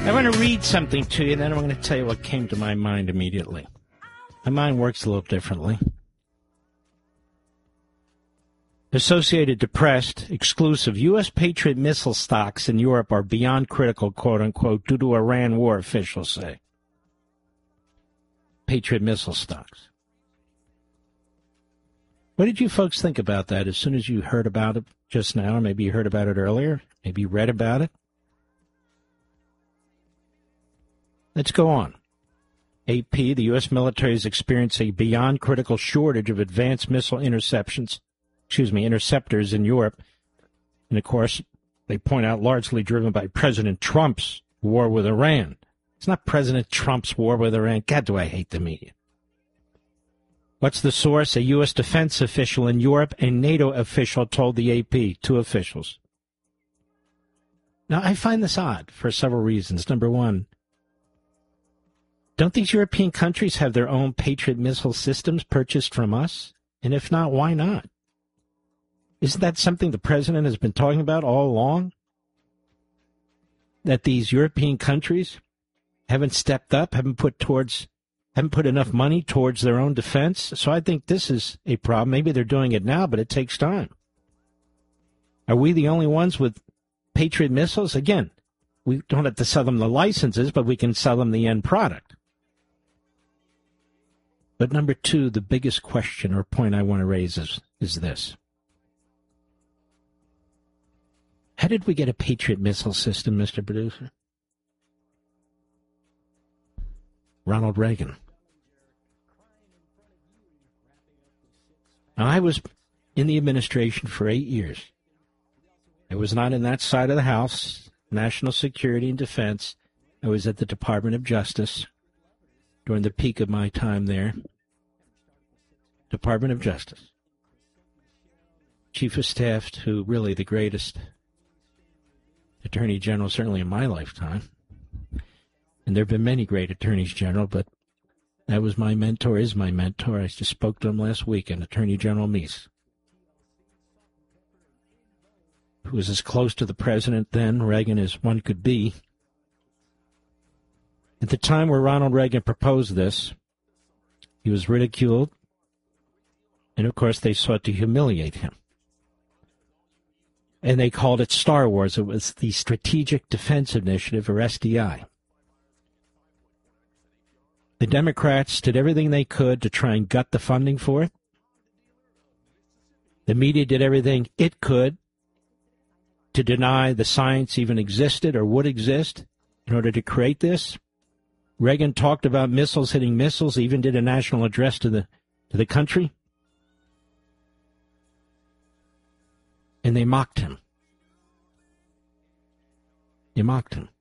I want to read something to you, then I'm going to tell you what came to my mind immediately. My mind works a little differently. Associated Press, exclusive, U.S. Patriot missile stocks in Europe are beyond critical, quote-unquote, due to Iran war, officials say. Patriot missile stocks. What did you folks think about that as soon as you heard about it just now? Or maybe you heard about it earlier? Maybe you read about it? Let's go on. AP, the U.S. military has experienced a beyond critical shortage of advanced missile interceptors in Europe. And, of course, they point out largely driven by President Trump's war with Iran. It's not President Trump's war with Iran. God, do I hate the media. What's the source? A U.S. defense official in Europe and NATO official told the AP, two officials. Now, I find this odd for several reasons. Number one, don't these European countries have their own Patriot missile systems purchased from us? And if not, why not? Isn't that something the president has been talking about all along? That these European countries haven't stepped up, haven't put enough money towards their own defense? So I think this is a problem. Maybe they're doing it now, but it takes time. Are we the only ones with Patriot missiles? Again, we don't have to sell them the licenses, but we can sell them the end product. But number two, the biggest question or point I want to raise is this. How did we get a Patriot missile system, Mr. Producer? Ronald Reagan. Now, I was in the administration for 8 years. I was not in that side of the House, National Security and Defense. I was at the Department of Justice during the peak of my time there. Department of Justice. Chief of Staff to really the greatest Attorney General, certainly in my lifetime. And there have been many great Attorneys General, but that was my mentor, is my mentor. I just spoke to him last weekend, Attorney General Meese, who was as close to the president then, Reagan, as one could be. At the time where Ronald Reagan proposed this, he was ridiculed, and of course they sought to humiliate him. And they called it Star Wars. It was the Strategic Defense Initiative, or SDI. The Democrats did everything they could to try and gut the funding for it. The media did everything it could to deny the science even existed or would exist in order to create this. Reagan talked about missiles hitting missiles, even did a national address to the country. And they mocked him. They mocked him.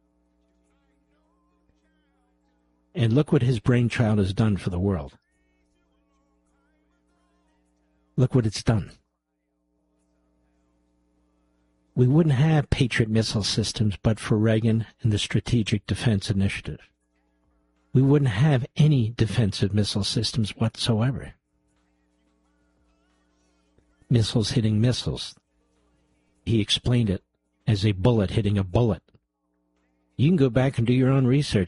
And look what his brainchild has done for the world. Look what it's done. We wouldn't have Patriot missile systems but for Reagan and the Strategic Defense Initiative. We wouldn't have any defensive missile systems whatsoever. Missiles hitting missiles. He explained it as a bullet hitting a bullet. You can go back and do your own research.